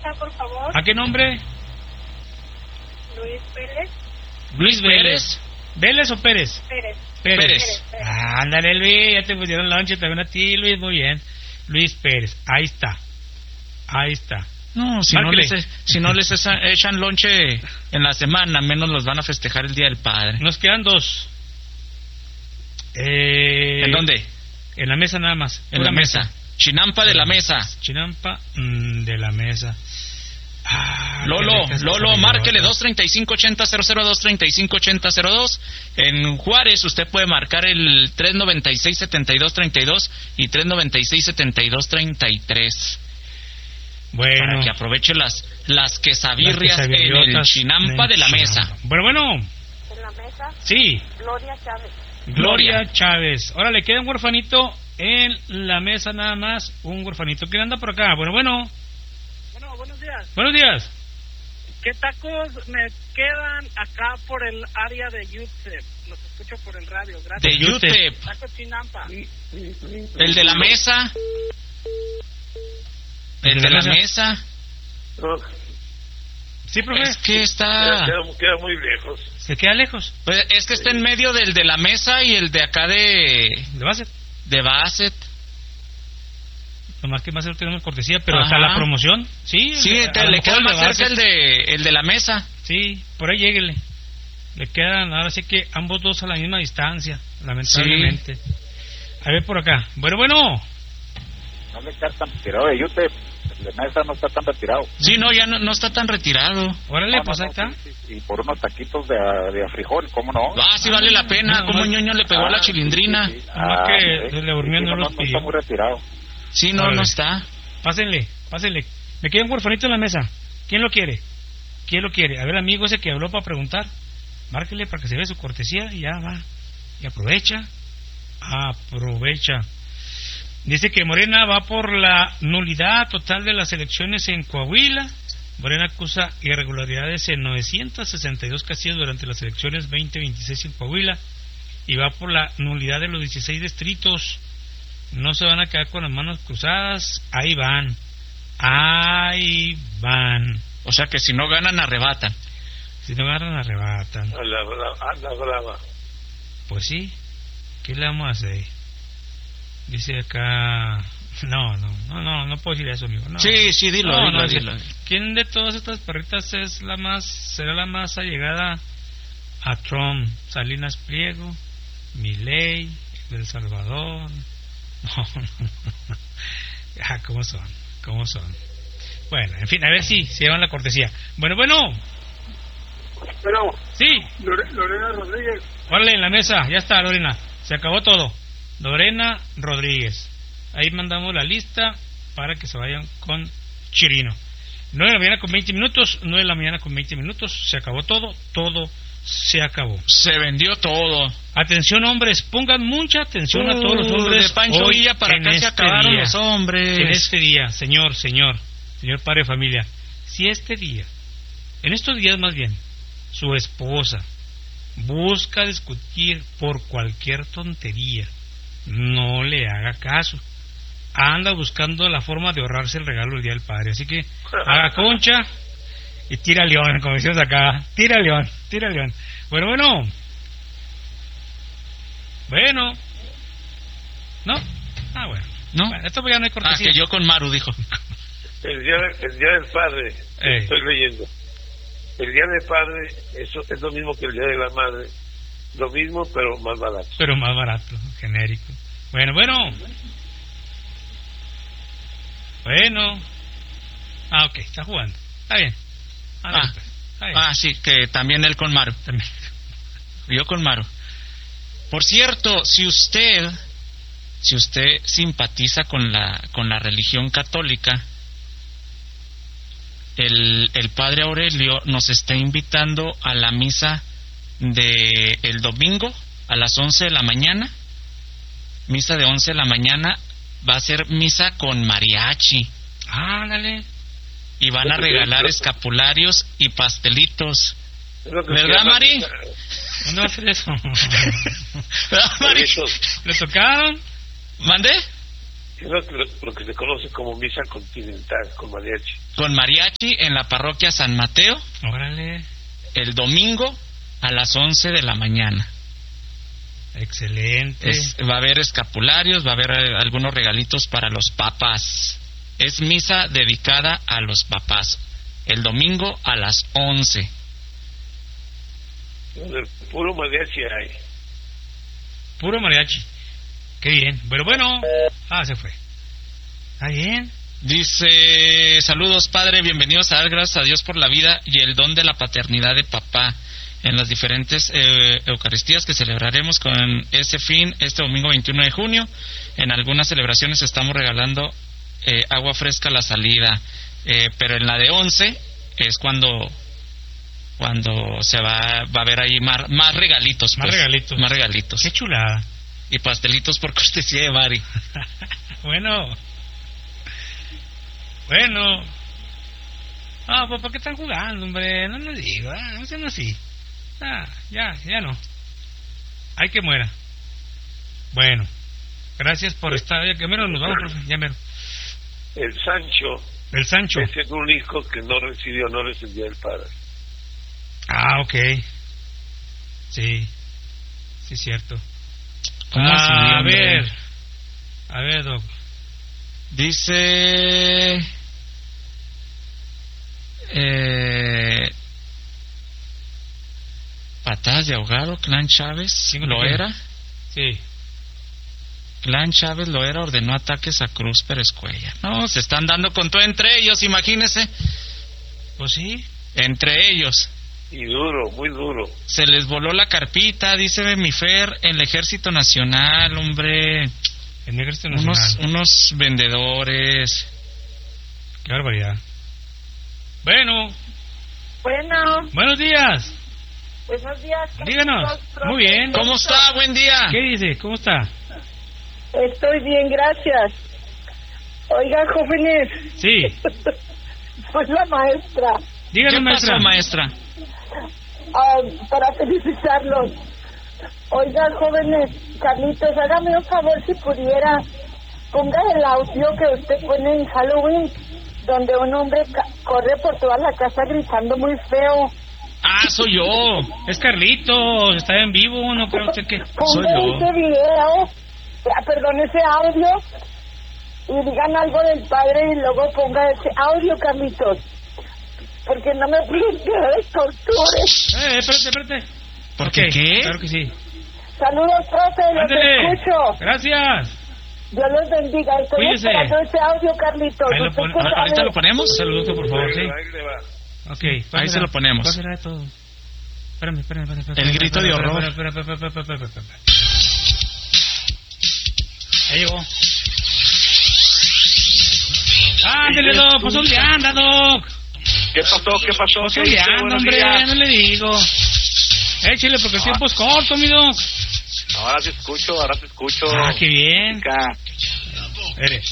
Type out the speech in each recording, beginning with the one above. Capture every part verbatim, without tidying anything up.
mesa, por favor. ¿A qué nombre? Luis Pérez. Luis Vélez. ¿Vélez o Pérez? Pérez. Pérez. Pérez. Pérez. Ah, ándale, Luis, ya te pusieron lonche también a ti, Luis, muy bien. Luis Pérez, ahí está. Ahí está. No, si no les, si no les echan, echan lonche en la semana, menos los van a festejar el Día del Padre. Nos quedan dos. Eh, ¿En dónde? En la mesa nada más. En la mesa. mesa. Chinampa de la mesa. Chinampa mmm, de la mesa. Ah, Lolo, Lolo, márquele dos treinta y cinco ochenta cero cero, dos treinta y cinco ochenta cero dos. En Juárez usted puede marcar el tres noventa y seis setenta y dos treinta y dos y tres noventa y seis setenta y dos treinta y tres. Bueno. Para que aproveche las las quesabirrias en el Chinampa de la mesa. Bueno, bueno. ¿En la mesa? Sí. Gloria Chávez. Gloria Chávez. Ahora le queda un huerfanito en la mesa nada más. Un huerfanito. ¿Quién anda por acá? Bueno, bueno. Bueno, buenos días. Buenos días. ¿Qué tacos me quedan acá por el área de Yutep? Los escucho por el radio, gracias. De Yutep. Taco Chinampa. El de la mesa. El de la mesa. Sí, profe. Es que está... Queda, queda muy lejos. ¿Se queda lejos? Pues es que está en medio del de la mesa y el de acá de... ¿De Bassett? De Bassett. Nomás que más tenemos cortesía, pero Ajá. hasta la promoción. Sí, sí le, te, le queda más cerca el de, el de la mesa. Sí, por ahí lléguele. Le quedan, ahora sí que ambos dos a la misma distancia, lamentablemente. Sí. A ver por acá. Bueno, bueno. No le está tan retirado de Yutep. La mesa no está tan retirado. Sí, no, ya no, no está tan retirado. Órale, no, pues no, ahí está. Sí, sí, y por unos taquitos de, de frijol, ¿cómo no? Ah, sí vale la pena. No, como no, un ñoño le pegó ah, a la chilindrina. Sí, sí, sí. Ah, Ah, que sí, le durmió, sí, no no, los no pidió. está muy retirado. Sí, no, Órale. no está. Pásenle, pásenle. Me queda un huerfanito en la mesa. ¿Quién lo quiere? ¿Quién lo quiere? A ver, amigo ese que habló para preguntar. Márquele para que se vea su cortesía y ya va. Y aprovecha. Aprovecha. Dice que Morena va por la nulidad total de las elecciones en Coahuila. Morena acusa irregularidades en novecientos sesenta y dos casillas durante las elecciones veinte veintiséis en Coahuila. Y va por la nulidad de los dieciséis distritos. No se van a quedar con las manos cruzadas. Ahí van. Ahí van. O sea que si no ganan, arrebatan. Si no ganan, arrebatan. A la, a la brava. Pues sí. ¿Qué le vamos a hacer? Dice acá... No, no, no, no, no puedo decir eso, amigo. No. Sí, sí, dilo, no, dilo, no, dilo. ¿Quién de todas estas perritas es la más, será la más allegada a Trump? Salinas Pliego, Milei, El Salvador. No, no, no. Ah, ¿cómo son? ¿Cómo son? Bueno, en fin, a ver si se llevan la cortesía. Bueno, bueno. Pero, Sí. Lore, Lorena Rodríguez. Órale, en la mesa, ya está, Lorena. Se acabó todo. Lorena Rodríguez. Ahí mandamos la lista para que se vayan con Chirino. nueve de la mañana con veinte minutos, nueve de la mañana con veinte minutos. Se acabó todo, todo se acabó. Se vendió todo. Atención, hombres, pongan mucha atención uh, a todos los hombres. De Pancho hoy Villa para acá este se acabaron día, los hombres. En este día, señor, señor, señor padre de familia, si este día, en estos días más bien, su esposa busca discutir por cualquier tontería, no le haga caso. Anda buscando la forma de ahorrarse el regalo del Día del Padre. Así que haga concha y tira león, como decimos acá. Tira león, tira león. Bueno, bueno. Bueno. ¿No? Ah, bueno. ¿No? Bueno, esto ya no hay cortesía. Ah, que yo con Maru, dijo. El día, el día del Padre, Ey. estoy leyendo. El Día del Padre, eso es lo mismo que el Día de la Madre. Lo mismo, pero más barato. Pero más barato, genérico. Bueno, bueno. Bueno. Ah, ok, está jugando. Está bien. Ah, Está bien. ah, sí, que también él con Maru. También. Yo con Maru. Por cierto, si usted, si usted simpatiza con la con la religión católica, el el padre Aurelio nos está invitando a la misa de el domingo a las once de la mañana. Misa de once de la mañana. Va a ser misa con mariachi. Ah, dale. Y van a regalar escapularios y pastelitos. ¿Verdad, Mari? ¿Dónde va a ser eso? ¿Verdad, Mari? ¿Le tocaron? ¿Mandé? Es lo, lo, lo que se conoce como misa continental, con mariachi. Con mariachi en la parroquia San Mateo. Órale. El domingo a las once de la mañana. Excelente. Es, va a haber escapularios, va a haber eh, algunos regalitos para los papás. Es misa dedicada a los papás. El domingo a las once. Puro mariachi hay. Puro mariachi. Qué bien. Pero bueno. Ah, se fue. Está bien. Dice, saludos padre, bienvenidos a dar gracias a Dios por la vida y el don de la paternidad de papá en las diferentes eh, Eucaristías que celebraremos con ese fin este domingo veintiuno de junio. En algunas celebraciones estamos regalando eh, agua fresca a la salida, eh, pero en la de once es cuando cuando se va, va a haber ahí más, más regalitos. Más pues, regalitos. Más regalitos. Qué chulada. Y pastelitos por cortesía de Mari. Bueno. Bueno. Ah, pues ¿por qué están jugando, hombre? No les digo, ah, no sean así. Ah, ya, ya no. Hay que muera. Bueno. Gracias por estar. Ya mero nos vamos, profe. Ya mero. El Sancho. El Sancho. Es el único que no recibió, no recibió el padre. Ah, ok. Sí. Sí, cierto. ¿Cómo Ah, así, a hombre? ver. A ver, Doc. Dice... Eh, patadas de ahogado, Clan Chávez ¿Quién lo lo era. Sí. Clan Chávez lo era, ordenó ataques a Cruz Pérez Cuellar. No, se están dando con todo entre ellos, imagínese. Pues sí. Entre ellos. Y duro, muy duro. Se les voló la carpita, dice mi Fer, en el Ejército Nacional, hombre. En el Ejército Unos, Nacional. unos vendedores. Qué barbaridad. Bueno. Bueno, Buenos días. buenos días. Díganos. Muy bien. ¿Cómo está? Buen día. ¿Qué dice? ¿Cómo está? Estoy bien, gracias. Oiga, jóvenes. Sí. Soy la maestra. Díganos, ¿Qué maestra. pasó, maestra? Ah, para felicitarlos. Oigan, jóvenes, Carlitos, hágame un favor si pudiera. Ponga el audio que usted pone en Halloween, donde un hombre ca- corre por toda la casa gritando muy feo. Ah, soy yo. Es Carlitos. Está en vivo. No creo usted que. Soy Ponga yo. ese video, ah, perdón, ese audio, y digan algo del padre y luego ponga ese audio, Carlitos. Porque no me pueden quedar de tortures. Eh, espérate, espérate. ¿Por Ok, qué qué? Claro que sí. Saludos, profe, los Ándele. escucho. Gracias. Dios los bendiga. Estoy Cuídese. esperando ese audio, Carlitos. Ahí lo Usted pone- qué Ah, ¿ahorita sabe. lo ponemos? Saludos, por favor, sí. Ahí le va. Ok. Ahí pásala- se lo ponemos. pásala de todo. Espérame, espérame, espérame. espérame, El grito de espérame, horror. espérame, espérame, espérame, espérame, espérame, espérame. Ahí llegó. Ándale, Doc. Pues dónde anda, Doc. ¿Qué pasó? ¿Qué pasó? Pues ¿Qué dónde dice? anda, Buenos hombre. días. No le digo. Échale porque el tiempo es corto, mi Doc. Ahora te escucho, ahora te escucho. Ah, qué bien. Chica, Eres.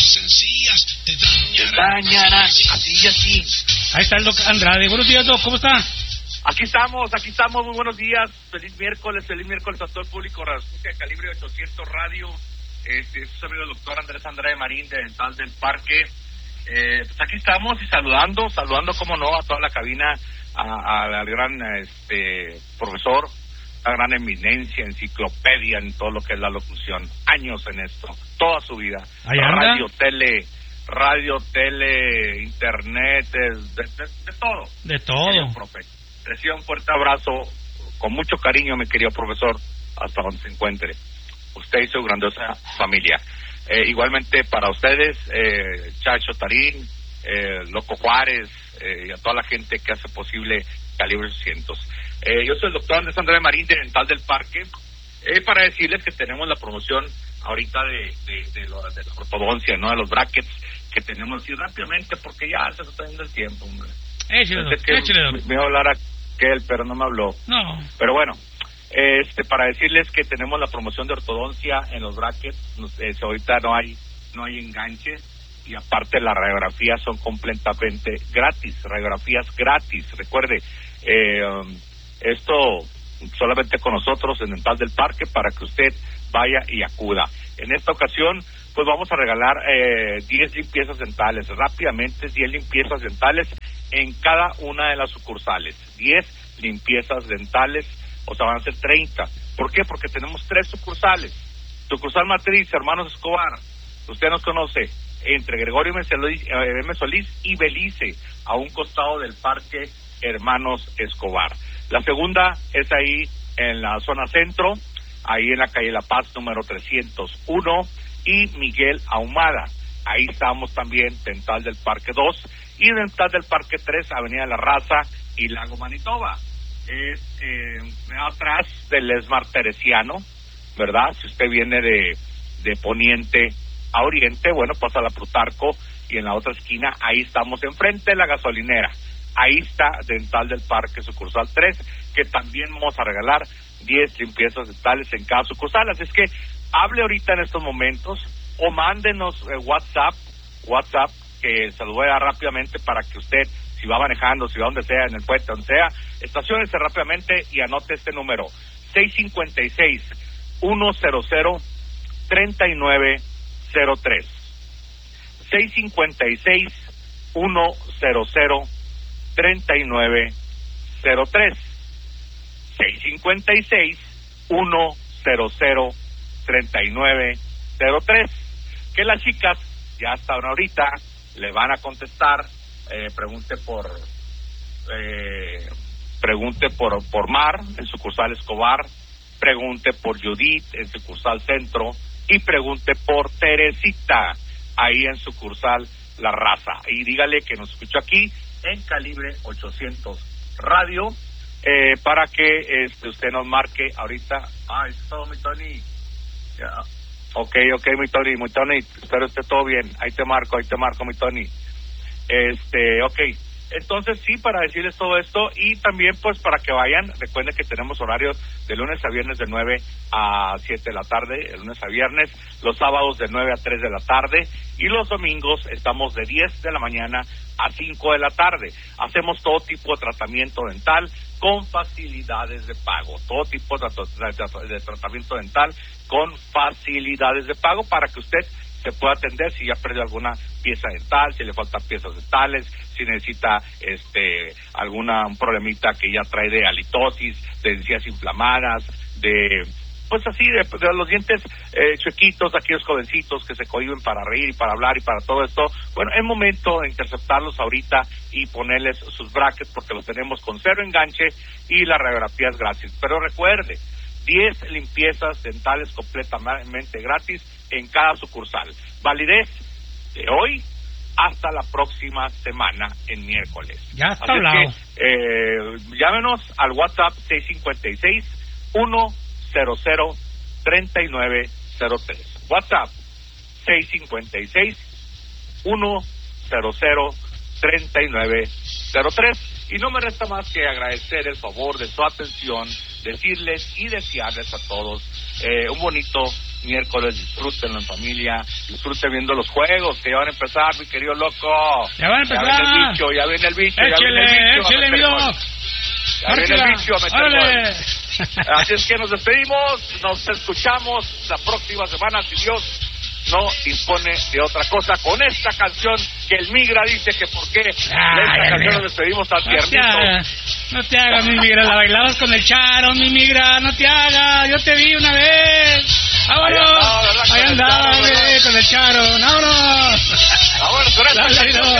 te dañarán, así y así. Ahí está el Doc Andrade. Buenos días, Doc. ¿Cómo está? Aquí estamos, aquí estamos, muy buenos días. Feliz miércoles, feliz miércoles a todo el público. Radio Calibre ochocientos Radio. Este, es su amigo el doctor Andrés Andrade Marín de Dental del Parque. Eh, pues aquí estamos y saludando, saludando como no a toda la cabina, a- a- al gran este profesor, la gran eminencia, enciclopedia en todo lo que es la locución, años en esto, toda su vida, Ahí anda. radio, tele, radio, tele, internet, de, de, de- de todo. De todo. Querido profe, reciba un fuerte abrazo, con mucho cariño, mi querido profesor, hasta donde se encuentre, usted y su grandiosa familia. Eh, igualmente para ustedes, eh, Chacho Tarín, eh, Loco Juárez, eh, y a toda la gente que hace posible Calibre ochocientos. Eh, yo soy el doctor Andrés Andrés Marín de Dental del Parque, eh, para decirles que tenemos la promoción ahorita de, de, de, lo- de la ortodoncia, ¿no? De los brackets que tenemos así rápidamente, porque ya se nos está yendo el tiempo, hombre. Échale, Pensé Doc. que Échale, me, Doc. me iba a hablar aquel, pero no me habló. No. Pero bueno, este para decirles que tenemos la promoción de ortodoncia en los brackets. Nos- eh, ahorita no hay no hay enganche, y aparte las radiografías son completamente gratis, radiografías gratis. Recuerde, eh, um, esto solamente con nosotros en Dental del Parque, para que usted vaya y acuda. En esta ocasión pues vamos a regalar eh, diez limpiezas dentales, rápidamente diez limpiezas dentales en cada una de las sucursales, diez limpiezas dentales, o sea, van a ser treinta. ¿Por qué? Porque tenemos tres sucursales. Sucursal matriz, Hermanos Escobar, usted nos conoce, entre Gregorio M. Solís y Belice, a un costado del Parque Hermanos Escobar. La segunda es ahí en la zona centro, ahí en la calle La Paz número trescientos uno, y Miguel Ahumada, ahí estamos también, Dental del Parque dos, y Dental del Parque tres, Avenida La Raza y Lago Manitoba. Es eh, atrás del Esmar Teresiano, ¿verdad? Si usted viene de, de poniente a oriente, bueno, pasa a la Plutarco, y en la otra esquina, ahí estamos enfrente de la gasolinera. Ahí está Dental del Parque sucursal tres, que también vamos a regalar diez limpiezas dentales en cada sucursal. Así es que hable ahorita en estos momentos o mándenos eh, WhatsApp, WhatsApp, que se lo voy a dar rápidamente para que usted, si va manejando, si va donde sea, en el puente, donde sea, estaciónese rápidamente y anote este número: seis cinco seis, uno cero cero, tres nueve cero tres. seis cinco seis, uno cero cero, tres nueve cero tres. seis cinco seis, uno cero cero, tres nueve cero tres. Que las chicas ya hasta ahorita le van a contestar. eh, pregunte por eh, pregunte por por Mar en sucursal Escobar, pregunte por Judith en sucursal Centro y pregunte por Teresita ahí en sucursal La Raza, y dígale que nos escuchó aquí en Calibre ochocientos Radio, eh, para que este, usted nos marque ahorita. Ah, eso es todo, mi Tony. Ya. Ok, ok, mi Tony, mi Tony, espero esté todo bien. Ahí te marco, ahí te marco, mi Tony. Este, ok. Entonces, sí, para decirles todo esto, y también, pues, para que vayan, recuerden que tenemos horarios de lunes a viernes de nueve a siete de la tarde, el lunes a viernes, los sábados de nueve a tres de la tarde, y los domingos estamos de diez de la mañana a cinco de la tarde. Hacemos todo tipo de tratamiento dental con facilidades de pago, todo tipo de, tra- de tratamiento dental con facilidades de pago para que usted se puede atender si ya perdió alguna pieza dental, si le faltan piezas dentales, si necesita este alguna un problemita que ya trae de halitosis, de encías inflamadas, de pues así de, de los dientes eh, chuequitos, aquellos jovencitos que se cohíben para reír y para hablar y para todo esto. Bueno, es momento de interceptarlos ahorita y ponerles sus brackets, porque los tenemos con cero enganche y la radiografía es gratis. Pero recuerde, diez limpiezas dentales completamente gratis en cada sucursal. Validez de hoy hasta la próxima semana, en miércoles. Ya está Así hablado. es que, eh, llámenos al WhatsApp seis cinco seis, uno cero cero, tres nueve cero tres. WhatsApp seis cinco seis, uno cero cero, tres nueve cero tres. Y no me resta más que agradecer el favor de su atención, decirles y desearles a todos eh, un bonito miércoles. Disfrútenlo en familia, disfruten viendo los juegos que ya van a empezar, mi querido loco. Ya van a empezar. Ya viene el bicho, ya viene el bicho. Échele, ya viene el bicho, échele, mi doc. Ya viene el bicho a meter ¡Órale! gol. Así es que nos despedimos, nos escuchamos la próxima semana, si Dios no dispone de otra cosa, con esta canción que el Migra dice que por qué de esta Ay, canción Dios. nos despedimos tan No te tiernito. hagas, no te hagas, mi migra, la bailabas con el Charo, mi migra, no te hagas, yo te vi una vez. ¡Vámonos! Ahí andaba, ¿verdad? Ahí Con el andaba, Charo, güey, ¿verdad? con el Charo, vámonos. Ah, bueno, con esta Dale, canción no.